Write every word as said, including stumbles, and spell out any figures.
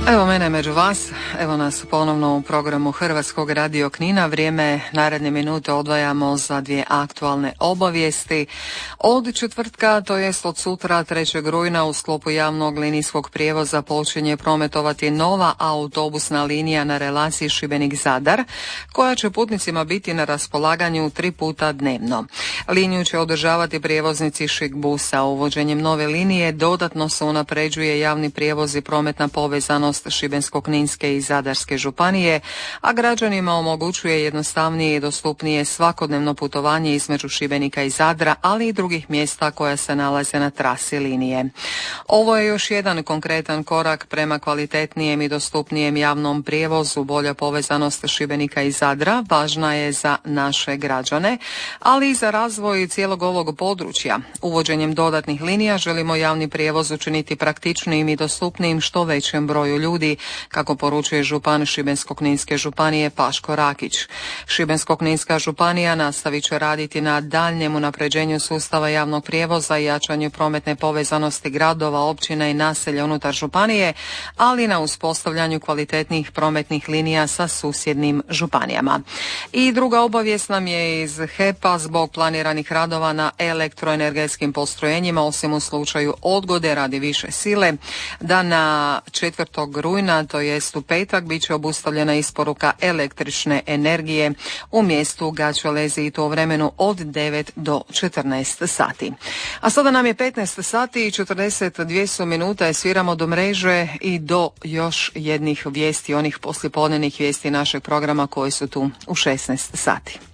Evo mene među vas, evo nas ponovno u programu Hrvatskog radio Knina. Vrijeme naredne minute odvajamo za dvije aktualne obavijesti. Od četvrtka, to jest od sutra trećeg rujna, u sklopu javnog linijskog prijevoza počinje prometovati nova autobusna linija na relaciji Šibenik-Zadar, koja će putnicima biti na raspolaganju tri puta dnevno. Liniju će održavati prijevoznici Šikbusa. Uvođenjem nove linije dodatno se unapređuje javni prijevoz i prometna povezanost Šibensko-kninske i Zadarske županije, a građanima omogućuje jednostavnije i dostupnije svakodnevno putovanje između Šibenika i Zadra, ali i drugih mjesta koja se nalaze na trasi linije. Ovo je još jedan konkretan korak prema kvalitetnijem i dostupnijem javnom prijevozu. Bolja povezanost Šibenika i Zadra važna je za naše građane, ali i za razvoj cijelog ovog područja. Uvođenjem dodatnih linija želimo javni prijevoz učiniti praktičnijim i dostupnijim što većem broju ljudi, kako poručuje župan Šibensko-kninske županije Paško Rakić. Šibensko-kninska županija nastavit će raditi na daljnjem unapređenju sustava javnog prijevoza i jačanju prometne povezanosti gradova, općina i naselja unutar županije, ali na uspostavljanju kvalitetnih prometnih linija sa susjednim županijama. I druga obavijest nam je iz H E P-a. Zbog planiranih radova na elektroenergetskim postrojenjima, osim u slučaju odgode radi više sile, da na četvrtog rujna, to jest u petak, bit će obustavljena isporuka električne energije u mjestu Gaćelezi, i to u vremenu od devet do četrnaest sati. A sada nam je petnaest sati i četrdeset dvije su minute, sviramo do mreže i do još jednih vijesti, onih poslijepodnevnih vijesti našeg programa koji su tu u šesnaest sati.